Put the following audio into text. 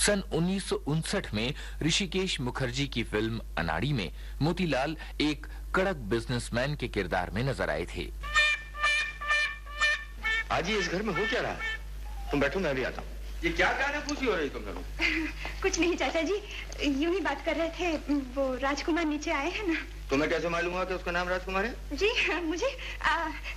सन 1959 में ऋषिकेश मुखर्जी की फिल्म अनाड़ी में मोतीलाल एक कड़क बिजनेसमैन के किरदार में नजर आए थे। आज ही इस घर में हो क्या रहा है? तुम बैठो, मैं भी आता हूँ। ये क्या गाना पूछी हो रही तुम लोग? कुछ नहीं चाचा जी, यूं ही बात कर रहे थे। वो राजकुमार नीचे आए हैं ना। तुम्हें कैसे मालूम हुआ कि उसका नाम राजकुमार है? जी मुझे